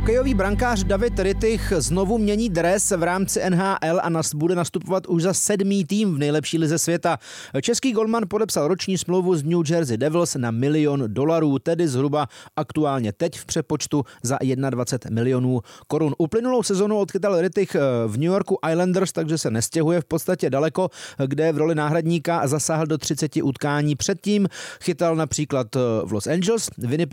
Hokejový brankář David Rittich znovu mění dres v rámci NHL a bude nastupovat už za 7. tým v nejlepší lize světa. Český golman podepsal roční smlouvu z New Jersey Devils na $1 milion, tedy zhruba aktuálně teď v přepočtu za 21 milionů korun. Uplynulou sezonu odchytal Rittich v New Yorku Islanders, takže se nestěhuje v podstatě daleko, kde v roli náhradníka zasáhl do 30 utkání. Předtím chytal například v Los Angeles, Winnipeg